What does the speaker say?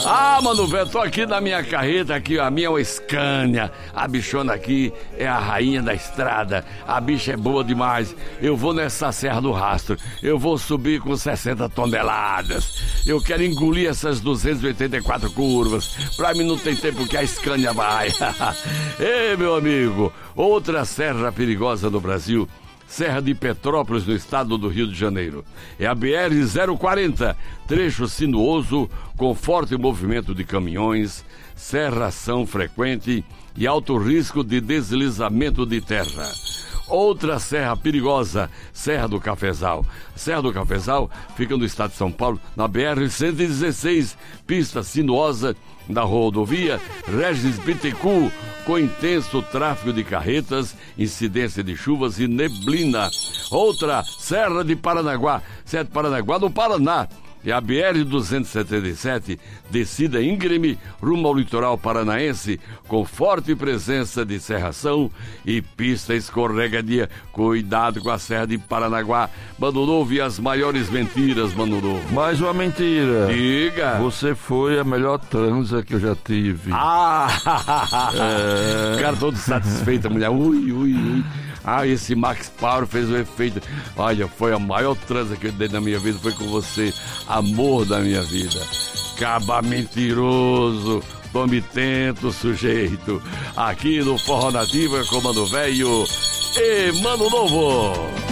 Mano, velho, tô aqui na minha carreta, aqui, a minha é uma Scania. A bichona aqui é a rainha da estrada. A bicha é boa demais. Eu vou nessa Serra do Rastro. Eu vou subir com 60 toneladas. Eu quero engolir essas 284 curvas. Pra mim não tem tempo que a Scania vai. Ei, meu amigo, outra serra perigosa no Brasil. Serra de Petrópolis, no estado do Rio de Janeiro. É a BR-040, trecho sinuoso, com forte movimento de caminhões, serração frequente e alto risco de deslizamento de terra. Outra serra perigosa, Serra do Cafezal. Serra do Cafezal fica no estado de São Paulo, na BR-116, pista sinuosa da rodovia Regis Bittencourt, com intenso tráfego de carretas, incidência de chuvas e neblina. Outra, Serra de Paranaguá, Serra de Paranaguá no Paraná. É a BR-277, descida íngreme rumo ao litoral paranaense, com forte presença de serração e pista escorregadia. Cuidado com a Serra de Paranaguá. Mano Novo, e as maiores mentiras, Mano Novo. Mais uma mentira. Diga. Você foi a melhor transa que eu já tive. Cara, todo satisfeito, a mulher. Ui. Esse Max Power fez o efeito. Olha, foi a maior transa que eu dei na minha vida, foi com você, amor da minha vida. Caba mentiroso, tome tento, sujeito. Aqui no Forró Nativa, Comando Velho e Mano Novo.